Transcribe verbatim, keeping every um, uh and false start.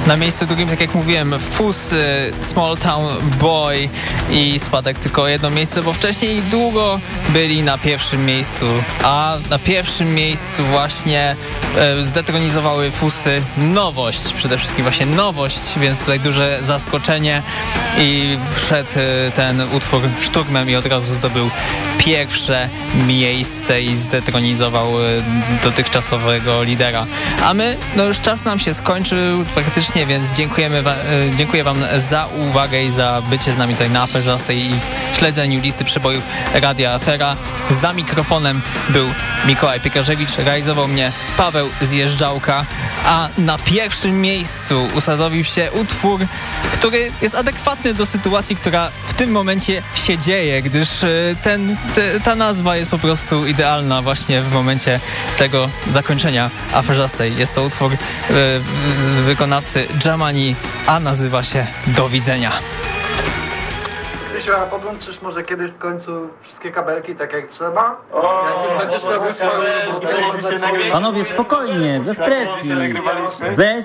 Na miejscu drugim, tak jak mówiłem, Fusy, Small Town Boy i spadek tylko o jedno miejsce, bo wcześniej długo byli na pierwszym miejscu, a na pierwszym miejscu właśnie e, zdetronizowały Fusy nowość, przede wszystkim właśnie nowość, więc tutaj duże zaskoczenie i wszedł ten utwór szturmem i od razu zdobył pierwsze miejsce i zdetronizował dotychczasowego lidera. A my, no już czas nam się skończył praktycznie, więc dziękujemy wa- dziękuję wam za uwagę i za bycie z nami tutaj na Aferzastej i śledzeniu listy przebojów Radia Afera. Za mikrofonem był Mikołaj Piekarzewicz, realizował mnie Paweł Zjeżdżałka, a na pierwszym miejscu usadowił się utwór, który jest adekwatny do sytuacji, która w tym momencie się dzieje, gdyż ten, te, ta nazwa jest po prostu idealna właśnie w momencie tego zakończenia Aferzastej. Jest to utwór y, wykonawcy Jamani, a nazywa się Do widzenia. A podłączysz może kiedyś w końcu wszystkie kabelki tak jak trzeba? O, jak już będziesz robił swoją robotę. Panowie, spokojnie, bez presji. Bez